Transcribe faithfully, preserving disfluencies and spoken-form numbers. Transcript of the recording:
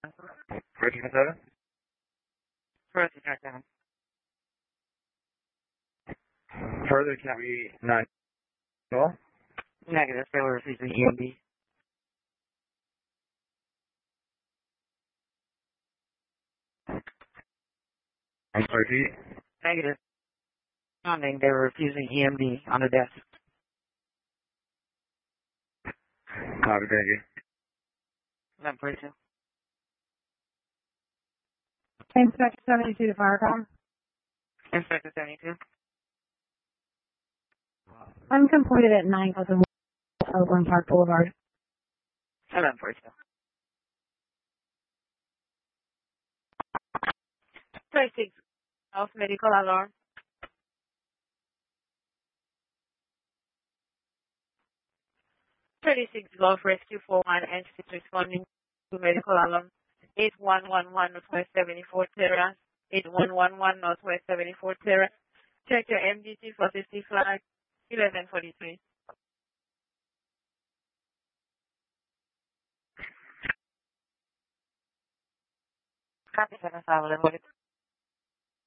Richmond seven? First attack seven. Further can we nine? Well, Negative, they were receiving E M B. I'm sorry, Pete. Negative. Responding, they were refusing E M B on the desk. Copy, thank you. eleven forty-two. Inspector seventy-two to Firecom. Inspector seventy-two. Uncompleted at nine Pleasant Oakland Park Boulevard. eleven forty-two. thirty-six. Off medical alarm. thirty-six Gulf Rescue four one entity responding to medical alarm. eight one one one Northwest seventy-four Terrace. eight one one one Northwest seventy-four Terrace. Check your M D T for safety flag. eleven forty-three. Copy seven five eleven forty-three.